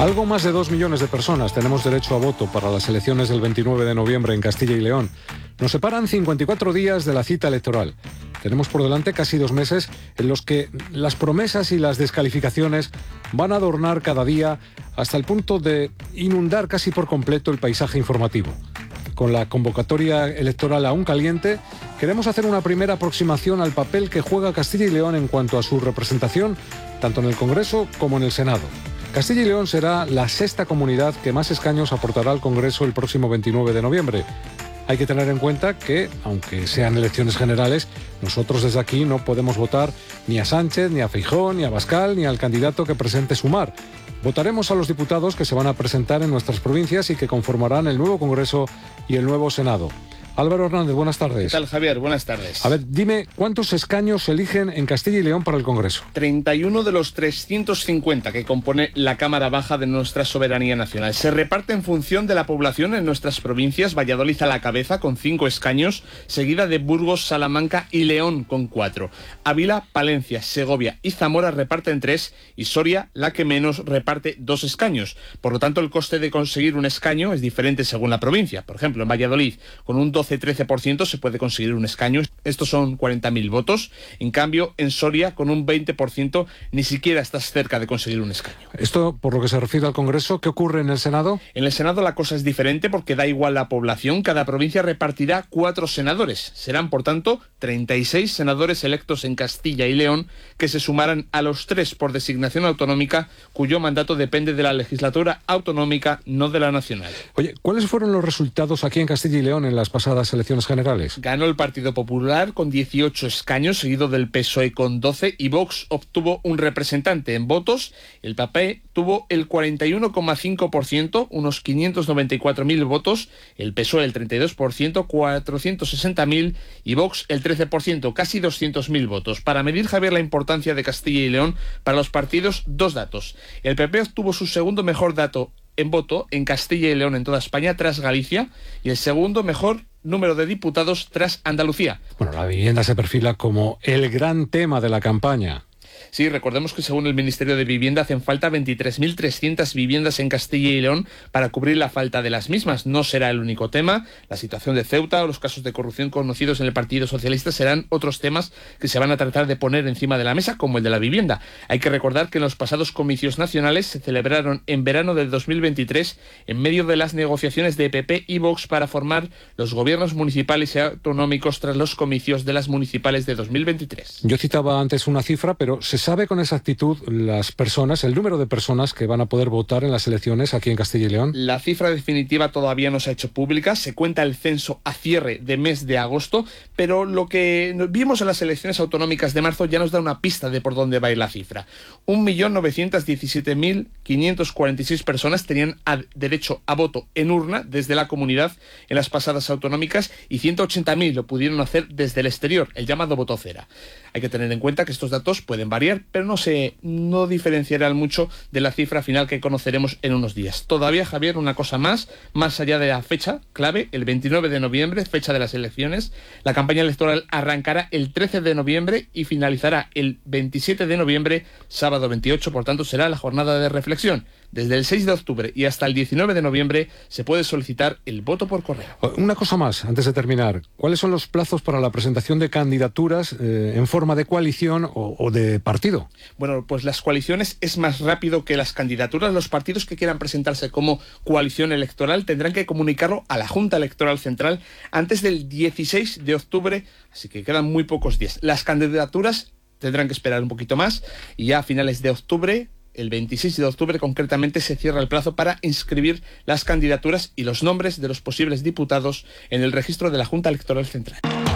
Algo más de 2 millones de personas tenemos derecho a voto para las elecciones del 29 de noviembre en Castilla y León. Nos separan 54 días de la cita electoral. Tenemos por delante casi 2 meses en los que las promesas y las descalificaciones van a adornar cada día hasta el punto de inundar casi por completo el paisaje informativo. Con la convocatoria electoral aún caliente, queremos hacer una primera aproximación al papel que juega Castilla y León en cuanto a su representación, tanto en el Congreso como en el Senado. Castilla y León será la 6ª comunidad que más escaños aportará al Congreso el próximo 29 de noviembre. Hay que tener en cuenta que, aunque sean elecciones generales, nosotros desde aquí no podemos votar ni a Sánchez, ni a Feijóo, ni a Abascal, ni al candidato que presente Sumar. Votaremos a los diputados que se van a presentar en nuestras provincias y que conformarán el nuevo Congreso y el nuevo Senado. Álvaro Hernández, buenas tardes. ¿Qué tal, Javier? Buenas tardes. A ver, dime, ¿cuántos escaños se eligen en Castilla y León para el Congreso? 31 de los 350 que compone la Cámara Baja de nuestra soberanía nacional. Se reparte en función de la población en nuestras provincias. Valladolid a la cabeza con 5 escaños, seguida de Burgos, Salamanca y León con 4. Ávila, Palencia, Segovia y Zamora reparten 3 y Soria, la que menos, reparte 2 escaños. Por lo tanto, el coste de conseguir un escaño es diferente según la provincia. Por ejemplo, en Valladolid, con un 12-13% se puede conseguir un escaño. Estos son 40.000 votos. En cambio, en Soria, con un 20%, ni siquiera estás cerca de conseguir un escaño. Esto, por lo que se refiere al Congreso, ¿qué ocurre en el Senado? En el Senado la cosa es diferente porque da igual la población. Cada provincia repartirá 4 senadores. Serán, por tanto, 36 senadores electos en Castilla y León que se sumarán a los 3 por designación autonómica, cuyo mandato depende de la legislatura autonómica, no de la nacional. Oye, ¿cuáles fueron los resultados aquí en Castilla y León en las pasadas elecciones generales? Ganó el Partido Popular con 18 escaños, seguido del PSOE con 12, y Vox obtuvo un representante en votos. El PP tuvo el 41,5%, unos 594.000 votos, el PSOE el 32%, 460.000, y Vox el 13%, casi 200.000 votos. Para medir, Javier, la importancia de Castilla y León para los partidos, 2 datos. El PP obtuvo su segundo mejor dato en voto en Castilla y León en toda España tras Galicia, y el segundo mejor número de diputados tras Andalucía. Bueno, la vivienda se perfila como el gran tema de la campaña. Sí, recordemos que según el Ministerio de Vivienda hacen falta 23.300 viviendas en Castilla y León para cubrir la falta de las mismas. No será el único tema. La situación de Ceuta o los casos de corrupción conocidos en el Partido Socialista serán otros temas que se van a tratar de poner encima de la mesa, como el de la vivienda. Hay que recordar que en los pasados comicios nacionales se celebraron en verano del 2023 en medio de las negociaciones de PP y Vox para formar los gobiernos municipales y autonómicos tras los comicios de las municipales de 2023. Yo citaba antes una cifra, pero ¿se sabe con exactitud el número de personas que van a poder votar en las elecciones aquí en Castilla y León? La cifra definitiva todavía no se ha hecho pública. Se cuenta el censo a cierre de mes de agosto, pero lo que vimos en las elecciones autonómicas de marzo ya nos da una pista de por dónde va a ir la cifra. 1.917.546 personas tenían derecho a voto en urna desde la comunidad en las pasadas autonómicas y 180.000 lo pudieron hacer desde el exterior, el llamado voto cera. Hay que tener en cuenta que estos datos pueden variar, pero no diferenciarán mucho de la cifra final que conoceremos en unos días. Todavía, Javier, una cosa más allá de la fecha clave, el 29 de noviembre, fecha de las elecciones. La campaña electoral arrancará el 13 de noviembre y finalizará el 27 de noviembre, sábado 28, por tanto será la jornada de reflexión. Desde el 6 de octubre y hasta el 19 de noviembre se puede solicitar el voto por correo. Una cosa más, antes de terminar. ¿Cuáles son los plazos para la presentación de candidaturas en forma de coalición o de partido? Bueno, pues las coaliciones es más rápido que las candidaturas. Los partidos que quieran presentarse como coalición electoral tendrán que comunicarlo a la Junta Electoral Central antes del 16 de octubre, así que quedan muy pocos días. Las candidaturas tendrán que esperar un poquito más y ya a finales de octubre, el 26 de octubre concretamente, se cierra el plazo para inscribir las candidaturas y los nombres de los posibles diputados en el registro de la Junta Electoral Central.